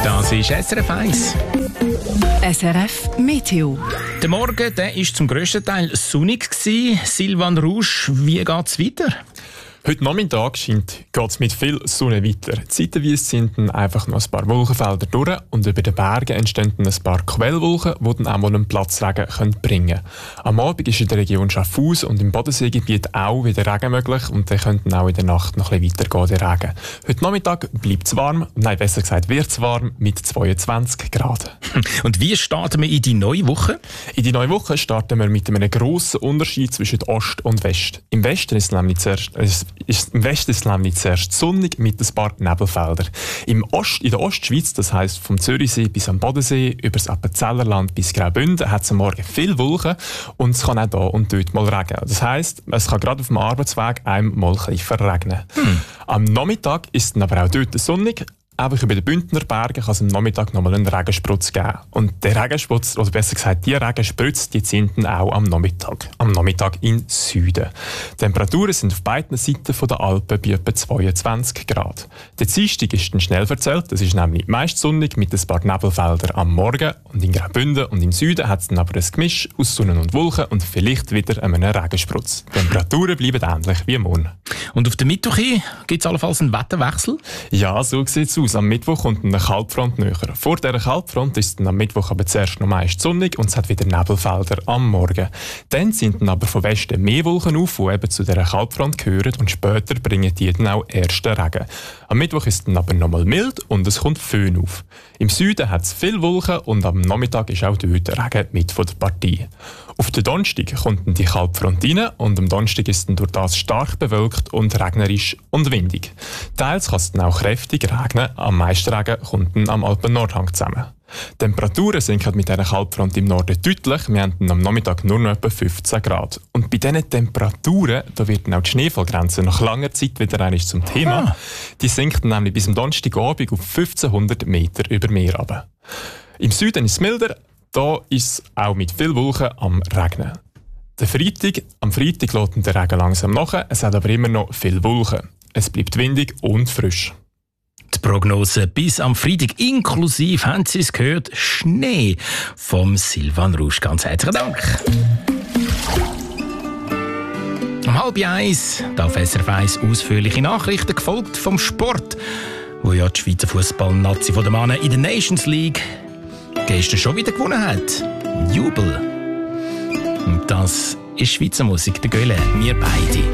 Das ist SRF 1. SRF Meteo. Der Morgen der ist zum grössten Teil sonnig gewesen. Silvan Rouge, wie geht's weiter? Heute Nachmittag geht es mit viel Sonne weiter. Zeitweise sind dann einfach noch ein paar Wolkenfelder durch und über den Bergen entstehen dann ein paar Quellwolken, die dann auch mal einen Platzregen bringen können. Am Abend ist in der Region Schaffhausen und im Bodenseegebiet auch wieder Regen möglich und dann könnte auch in der Nacht noch ein bisschen weitergehen, der Regen. Heute Nachmittag bleibt es warm, nein, besser gesagt wird es warm mit 22 Grad. Und wie starten wir in die neue Woche? In die neue Woche starten wir mit einem grossen Unterschied zwischen Ost und West. Im Westen ist es nämlich zuerst sonnig mit ein paar Nebelfeldern. In der Ostschweiz, das heisst vom Zürichsee bis am Bodensee, über das Appenzellerland bis Graubünden, hat es am Morgen viel Wolken und es kann auch da und dort mal regnen. Das heisst, es kann gerade auf dem Arbeitsweg einmal ein bisschen verregnen. Am Nachmittag ist es dann aber auch dort sonnig. Einfach über den Bündner Bergen kann es am Nachmittag nochmal einen Regenspritz geben. Und der Regenspritz, oder besser gesagt, die Regenspritze, die sind dann auch am Nachmittag im Süden. Die Temperaturen sind auf beiden Seiten der Alpen bei etwa 22 Grad. Der Dienstag ist dann schnell verzählt, das ist nämlich meist sonnig mit ein paar Nebelfeldern am Morgen. Und in Graubünden und im Süden hat es dann aber ein Gemisch aus Sonne und Wolken und vielleicht wieder einen Regenspritz. Die Temperaturen bleiben ähnlich wie morgen. Und auf der Mittwoch gibt es allenfalls einen Wetterwechsel? Ja, so sieht es aus. Am Mittwoch kommt eine Kaltfront näher. Vor dieser Kaltfront ist es am Mittwoch aber zuerst noch meist sonnig und es hat wieder Nebelfelder am Morgen. Dann sind dann aber von Westen mehr Wolken auf, die eben zu dieser Kaltfront gehören und später bringen die dann auch ersten Regen. Am Mittwoch ist es dann aber nochmal mild und es kommt Föhn auf. Im Süden hat es viele Wolken und am Nachmittag ist auch dort Regen mit von der Partie. Auf den Donnerstag kommt dann die Kaltfront rein und am Donnerstag ist es dann durch das stark bewölkt und regnerisch und windig. Teils kann es dann auch kräftig regnen, am meisten Regen kommt dann am Alpen-Nordhang zusammen. Die Temperaturen sinken mit dieser Kaltfront im Norden deutlich. Wir haben dann am Nachmittag nur noch etwa 15 Grad. Und bei diesen Temperaturen da wird dann auch die Schneefallgrenze nach langer Zeit wieder einmal zum Thema. Die sinkt dann nämlich bis am Donnerstagabend auf 1500 Meter über Meer runter. Im Süden ist es milder. Da ist es auch mit viel Wolken am Regnen. Am Freitag lässt der Regen langsam nach, es hat aber immer noch viel Wolken. Es bleibt windig und frisch. Die Prognose bis am Freitag inklusive, haben Sie es gehört, Schnee vom Silvan Rouge. Ganz herzlichen Dank. Um 12:30 auf SRF 1 ausführliche Nachrichten, gefolgt vom Sport, wo ja die Schweizer Fußball-Nazi der Männer in der Nations League gestern schon wieder gewonnen hat. Jubel. Und das ist Schweizer Musik, der Göhle, wir beide.